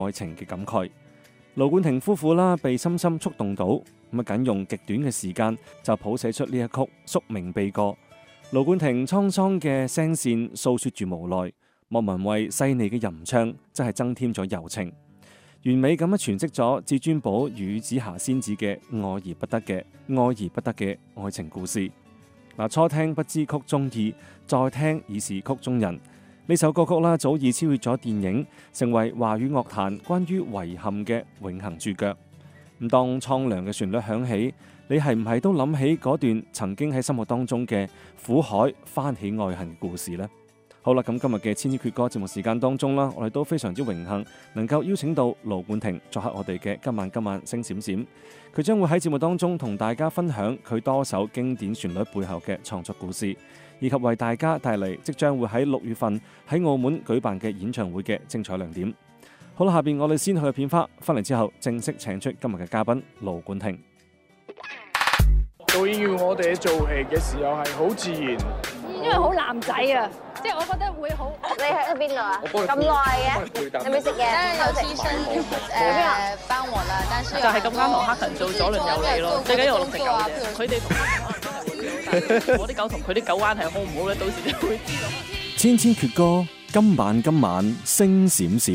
愛情嘅感慨。盧冠廷夫婦啦，被深深觸動到，咁僅用極短嘅時間就譜寫出呢一曲《宿命悲歌》。盧冠廷滄桑嘅聲線訴說住無奈，莫文蔚細膩嘅吟唱真係增添咗柔情，完美咁樣詮釋咗至尊寶與紫霞仙子嘅愛而不得嘅愛情故事。初聽不知曲中意，再聽已是曲中人。呢首歌曲啦，早已超越咗電影，成為華語樂壇關於遺憾嘅永恆注腳。咁當蒼涼嘅旋律響起，你係唔係都諗起嗰段曾經喺心目當中嘅苦海翻起愛恨嘅故事呢？好啦，咁今日嘅千千闕歌節目時間當中啦，我哋都非常之榮幸能夠邀請到盧冠廷作客我哋嘅今晚星閃閃。佢將會喺節目當中同大家分享佢多首經典旋律背後嘅創作故事，以及為大家帶嚟即將會喺6月份喺澳門舉辦嘅演唱會嘅精彩亮點。好啦，下邊我哋先去片花，翻嚟之後正式請出今日嘅嘉賓盧冠廷。 導演要我哋做戲嘅時候係好自然， 因為好男仔啊，即係我覺得會好。 你喺邊度啊？咁耐嘅，有冇食嘢？ 有醫生幫我啦，但是就係咁啱同黑人做左鄰右里咯，最緊要我6隻狗啫。佢哋同我啲狗同佢啲狗關係好唔好咧？到時你會知道。 千千闕歌，今晚星閃閃。